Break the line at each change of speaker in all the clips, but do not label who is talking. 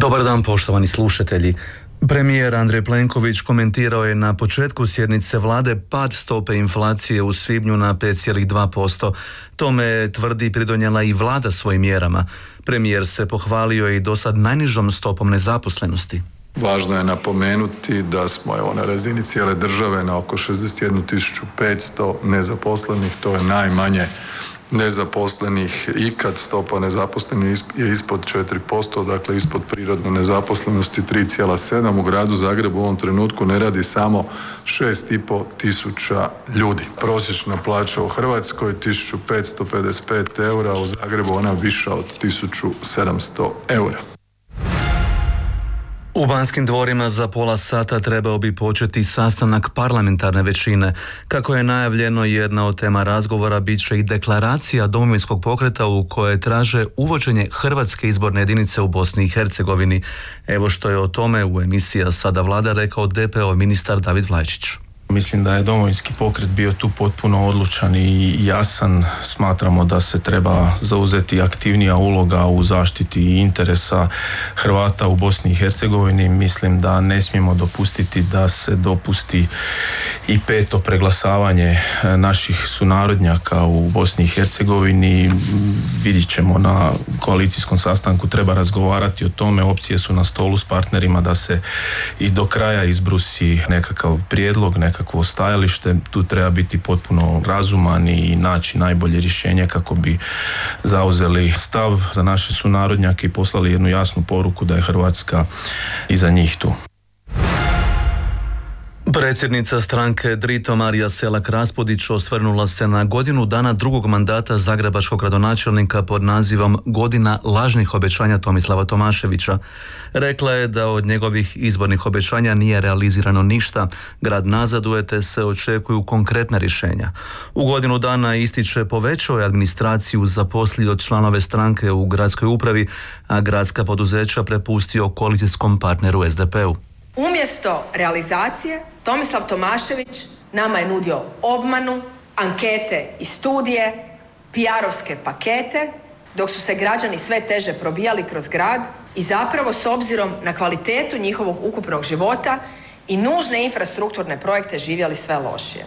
Dobar dan, poštovani slušatelji. Premijer Andrej Plenković komentirao je na početku sjednice vlade pad stope inflacije u svibnju na 5,2%. Tome tvrdi pridonijela i vlada svojim mjerama. Premijer se pohvalio i dosad najnižom stopom nezaposlenosti.
Važno je napomenuti da smo na razini cijele države na oko 61.500 nezaposlenih, to je najmanje nezaposlenih ikad. Stopa nezaposlenih je ispod 4%, dakle ispod prirodne nezaposlenosti 3,7%. U gradu Zagrebu u ovom trenutku ne radi samo 6.500 ljudi. Prosječna plaća u Hrvatskoj 1.555 eura, u Zagrebu ona viša od 1.700 eura.
U Banskim dvorima za pola sata trebao bi početi sastanak parlamentarne većine. Kako je najavljeno, jedna od tema razgovora bit će i deklaracija Domovinskog pokreta u kojoj traže uvođenje hrvatske izborne jedinice u Bosni i Hercegovini. Evo što je o tome u emisiji Sada Vlada rekao DP-ov ministar David Vlajčić.
Mislim da je Domovinski pokret bio tu potpuno odlučan i jasan. Smatramo da se treba zauzeti aktivnija uloga u zaštiti interesa Hrvata u Bosni i Hercegovini. Mislim da ne smijemo dopustiti da se dopusti i peto preglasavanje naših sunarodnjaka u Bosni i Hercegovini. Vidjet ćemo na koalicijskom sastanku, treba razgovarati o tome. Opcije su na stolu s partnerima da se i do kraja izbrusi nekakav prijedlog, nekakvo stajalište. Tu treba biti potpuno razuman i naći najbolje rješenje kako bi zauzeli stav za naše sunarodnjake i poslali jednu jasnu poruku da je Hrvatska iza njih tu.
Predsjednica stranke Drito Marija Selak-Raspudić osvrnula se na godinu dana drugog mandata zagrebačkog gradonačelnika pod nazivom Godina lažnih obećanja Tomislava Tomaševića. Rekla je da od njegovih izbornih obećanja nije realizirano ništa, grad nazaduje te se očekuju konkretna rješenja. U godinu dana, ističe, povećao je administraciju, zaposlio članove stranke u gradskoj upravi, a gradska poduzeća prepustio koalicijskom partneru SDP-u.
Umjesto realizacije, Tomislav Tomašević nama je nudio obmanu, ankete i studije, PR-ovske pakete, dok su se građani sve teže probijali kroz grad i zapravo s obzirom na kvalitetu njihovog ukupnog života i nužne infrastrukturne projekte živjeli sve lošije.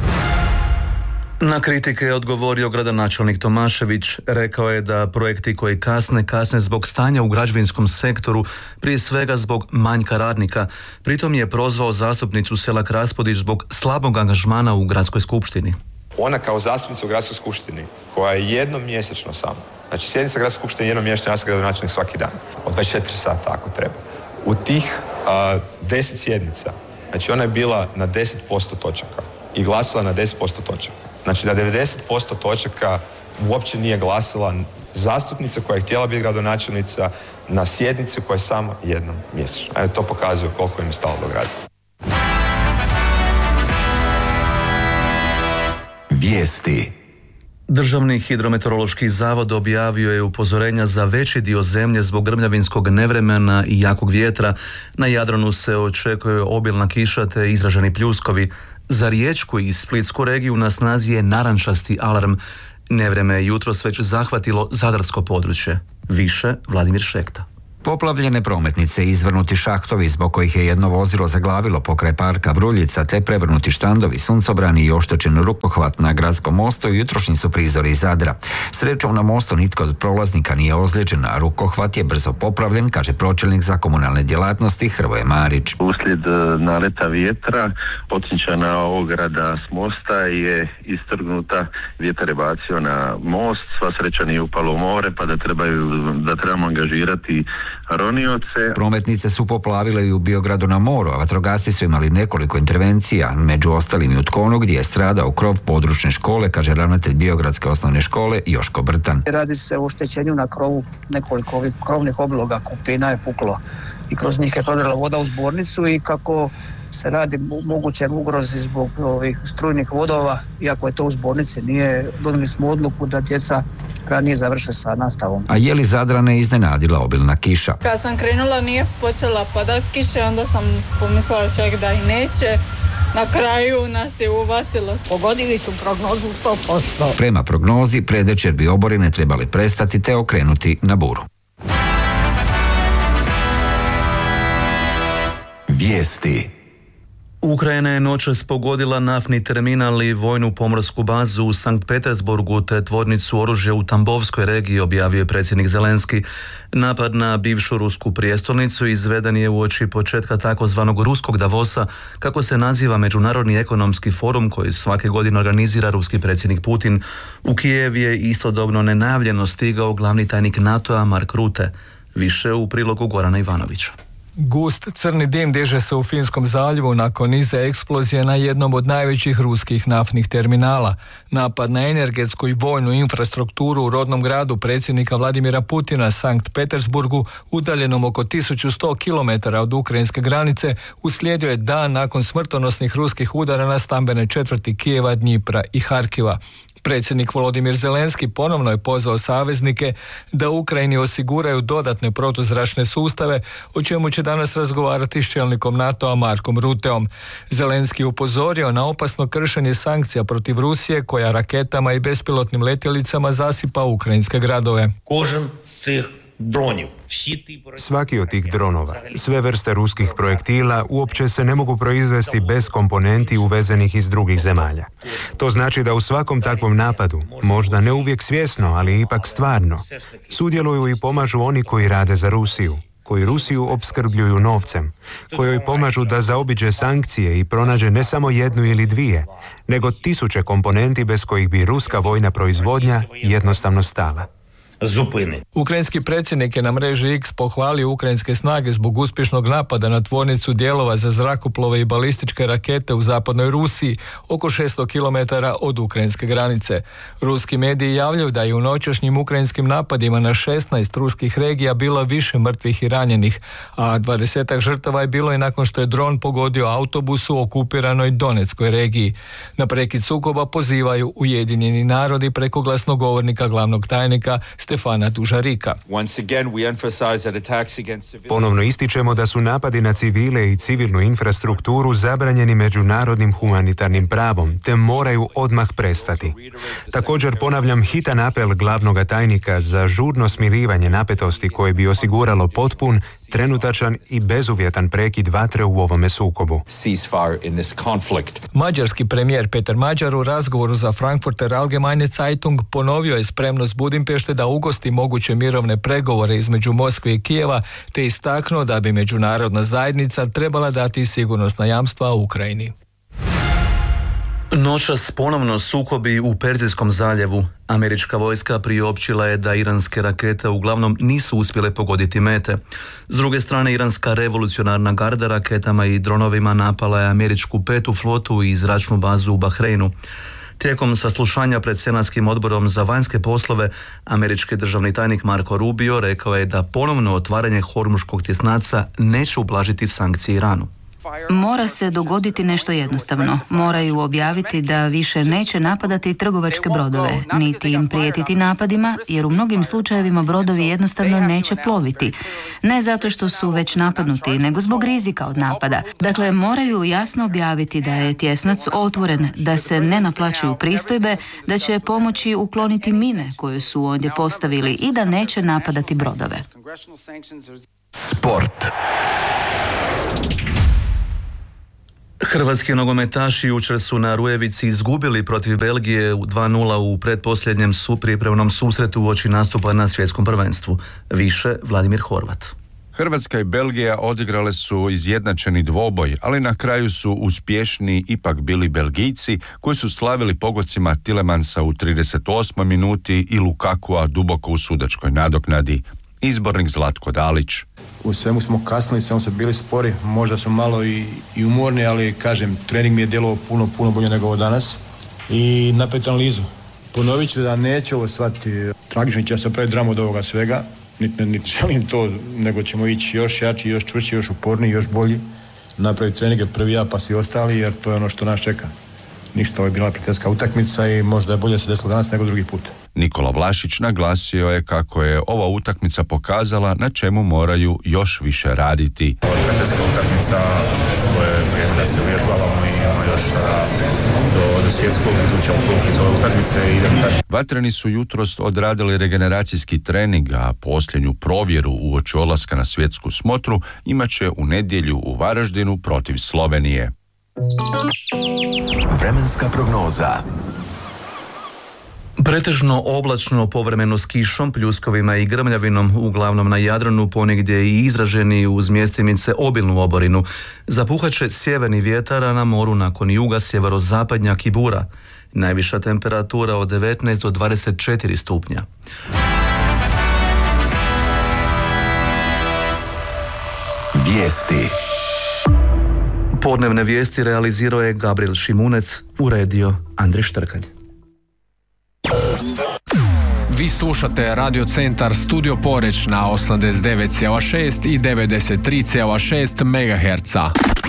Na kritike je odgovorio gradonačelnik Tomašević. Rekao je da projekti koji kasne zbog stanja u građevinskom sektoru, prije svega zbog manjka radnika. Pritom je prozvao zastupnicu Selak-Raspudić zbog slabog angažmana u gradskoj skupštini.
Ona kao zastupnica u gradskoj skupštini, koja je jednom mjesečno samo, znači sjednica gradske skupštine jednom mjesečno, ja sam gradonačelnik svaki dan, od 24 sata ako treba. U tih 10 sjednica, znači ona je bila na 10% točaka i glasila na 10% točaka. Znači da 90% točaka uopće nije glasila zastupnica koja je htjela biti gradonačelnica na sjednici koja je samo jednom mjesečno. Evo, to pokazuje koliko im je stalo do grada.
Vijesti.
Državni hidrometeorološki zavod objavio je upozorenja za veći dio zemlje zbog grmljavinskog nevremena i jakog vjetra. Na Jadranu se očekuje obilna kiša te izraženi pljuskovi. Za Riječku i Splitsku regiju na snazi je narančasti alarm. Nevreme je jutros već zahvatilo zadarsko područje. Više Vladimir Šekta.
Poplavljene prometnice i izvrnuti šahtovi zbog kojih je jedno vozilo zaglavilo pokraj parka Vruljica te prevrnuti štandovi, suncobrani i oštećen rukohvat na gradskom mostu jutrošnji su prizori iz Zadra. Srećom na mostu nitko od prolaznika nije ozlijeđen, a rukohvat je brzo popravljen, kaže pročelnik za komunalne djelatnosti Hrvoje Marić.
Uslijed naleta vjetra odsječana ograda s mosta je istrgnuta, vjetar je bacio na most, sva sreća nije upalo u more pa da trebamo angažirati ronioce.
Prometnice su poplavile i u Biogradu na moru, a vatrogasci su imali nekoliko intervencija, među ostalim i u Tkonu gdje je stradao krov područne škole, kaže ravnatelj Biogradske osnovne škole Joško Brtan.
Radi se o oštećenju na krovu, nekoliko ovih krovnih obloga, kupina je puklo i kroz njih je prodrla voda u zbornicu i kako se radi moguće ugrozi zbog ovih strujnih vodova, iako je to u zbornici, donijeli smo odluku da djeca ranije završe sa nastavom.
A je li Zadrane iznenadila obilna kiša?
Kad sam krenula nije počela padat kiše, onda sam pomislila čak da i neće. Na kraju nas je uvatilo.
Pogodili su prognozu 100%.
Prema prognozi, predvečer bi oborine trebali prestati te okrenuti na buru.
Vijesti.
Ukrajina je noćas pogodila naftni terminal i vojnu pomorsku bazu u Sankt Petersburgu te tvornicu oružja u Tambovskoj regiji, objavio je predsjednik Zelenski. Napad na bivšu rusku prijestolnicu izveden je uoči početka takozvanog ruskog Davosa, kako se naziva međunarodni ekonomski forum koji svake godine organizira ruski predsjednik Putin. U Kijev je istodobno nenajavljeno stigao glavni tajnik NATO-a Mark Rutte. Više u prilogu Gorana Ivanovića.
Gust crni dim diže se u Finskom zaljevu nakon niza eksplozije na jednom od najvećih ruskih naftnih terminala. Napad na energetsku i vojnu infrastrukturu u rodnom gradu predsjednika Vladimira Putina, Sankt Petersburgu, udaljenom oko 1100 km od ukrajinske granice, uslijedio je dan nakon smrtonosnih ruskih udara na stambene četvrti Kijeva, Dnjipra i Harkiva. Predsjednik Volodimir Zelenski ponovno je pozvao saveznike da Ukrajini osiguraju dodatne protuzračne sustave, o čemu će danas razgovarati s čelnikom NATO-a Markom Rutteom. Zelenski upozorio na opasno kršenje sankcija protiv Rusije koja raketama i bespilotnim letjelicama zasipa ukrajinske gradove.
Svaki od tih dronova, sve vrste ruskih projektila uopće se ne mogu proizvesti bez komponenti uvezenih iz drugih zemalja. To znači da u svakom takvom napadu, možda ne uvijek svjesno, ali ipak stvarno, sudjeluju i pomažu oni koji rade za Rusiju, koji Rusiju opskrbljuju novcem, koji joj pomažu da zaobiđe sankcije i pronađe ne samo jednu ili dvije, nego tisuće komponenti bez kojih bi ruska vojna proizvodnja jednostavno stala.
Ukrajinski predsjednik je na mreži X pohvalio ukrajinske snage zbog uspješnog napada na tvornicu dijelova za zrakoplove i balističke rakete u zapadnoj Rusiji, oko 600 km od ukrajinske granice. Ruski mediji javljaju da je u noćašnjim ukrajinskim napadima na 16 ruskih regija bilo više mrtvih i ranjenih, a 20 žrtava je bilo i nakon što je dron pogodio autobus u okupiranoj Donetskoj regiji. Na prekid sukoba pozivaju Ujedinjeni narodi preko glasnogovornika glavnog tajnika Stefana Dužarika.
Ponovno ističemo da su napadi na civile i civilnu infrastrukturu zabranjeni međunarodnim humanitarnim pravom, te moraju odmah prestati. Također ponavljam hitan apel glavnog tajnika za žurno smirivanje napetosti koje bi osiguralo potpun, trenutačan i bezuvjetan prekid vatre u ovome sukobu.
Mađarski premijer Peter Mađar u razgovoru za Frankfurter Allgemeine Zeitung ponovio je spremnost Budimpešte da ugosti moguće mirovne pregovore između Moskve i Kijeva, te istaknuo da bi međunarodna zajednica trebala dati sigurnosna jamstva u Ukrajini.
Noćas ponovno sukobi u Perzijskom zaljevu. Američka vojska priopćila je da iranske rakete uglavnom nisu uspjele pogoditi mete. S druge strane, iranska revolucionarna garda raketama i dronovima napala je američku 5. flotu i zračnu bazu u Bahreinu. Tijekom saslušanja pred Senatskim odborom za vanjske poslove, američki državni tajnik Marco Rubio rekao je da ponovno otvaranje Hormuškog tjesnaca neće ublažiti sankcije Iranu.
Mora se dogoditi nešto jednostavno. Moraju objaviti da više neće napadati trgovačke brodove, niti im prijetiti napadima, jer u mnogim slučajevima brodovi jednostavno neće ploviti. Ne zato što su već napadnuti, nego zbog rizika od napada. Dakle, moraju jasno objaviti da je tjesnac otvoren, da se ne naplaćuju pristojbe, da će pomoći ukloniti mine koje su ondje postavili i da neće napadati brodove.
Sport.
Hrvatski nogometaši jučer su na Rujevici izgubili protiv Belgije 2:0 u pretposljednjem pripremnom susretu uoči nastupa na svjetskom prvenstvu. Više Vladimir Horvat.
Hrvatska i Belgija odigrale su izjednačeni dvoboj, ali na kraju su uspješni ipak bili Belgijci koji su slavili pogodcima Tilemansa u 38. minuti i Lukakua duboko u sudačkoj nadoknadi. Izbornik Zlatko Dalić.
U svemu smo kasnili, svemu su bili spori, možda su malo i umorni, ali kažem, trening mi je djelovao puno bolje nego ovo danas i napet analizu. Ponovit ću da neće ovo shvatiti tragično, će se pravi dramu od ovoga svega, niti želim to, nego ćemo ići još jači, još čvršći, još uporniji, još bolji, napraviti treninge prvi ja pa svi ostali, jer to je ono što nas čeka. ništa, ovo je bila prijateljska utakmica i možda je bolje se desilo danas nego drugi put.
Nikola Vlašić naglasio je kako je ova utakmica pokazala na čemu moraju još više raditi.
Ovo je prijateljska utakmica koja je vrijeme da se uvježbavamo i imamo još do svjetskog izvučemo pouke iz ove utakmice i idemo tako.
Vatreni su jutros odradili regeneracijski trening, a posljednju provjeru uoči odlaska na svjetsku smotru imat će u nedjelju u Varaždinu protiv Slovenije.
Vremenska prognoza.
Pretežno oblačno, povremeno s kišom, pljuskovima i grmljavinom, uglavnom na Jadranu, ponegdje i izraženi uz mjestimice obilnu oborinu. Zapuhaće sjeverni vjetar, a na moru nakon juga sjeverozapadnjak i bura. Najviša temperatura od 19 do 24 stupnja.
Vijesti.
Podnevne vijesti realizirao je Gabriel Šimunec, uredio Andrej Štrkalj.
Vi slušate Radio Centar Studio Poreć na 89,6 i 93,6 MHz.